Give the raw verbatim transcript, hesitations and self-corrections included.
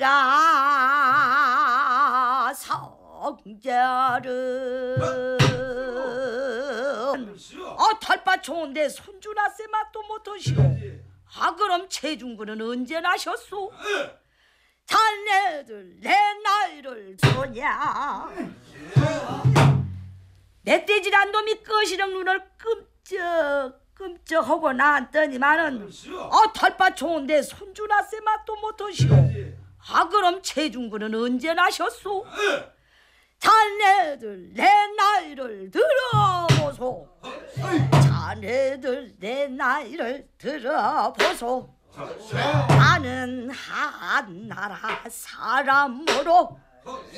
내가 성자를 아 털밭 좋은데 손주나 쎄 맛도 못하시오. 아 그럼 최중군은 언제 나셨소? 자네들 내 나이를 소냐. 멧돼지란 놈이 꺼시령 눈을 끔쩍 끔쩍하고 나왔더니만은 아 털밭 좋은데 손주나 쎄 맛도 못하시오. 아 그럼 최중군은 언제 나셨소? 자네들 내 나이를 들어보소. 자네들 내 나이를 들어보소. 나는 한나라 사람으로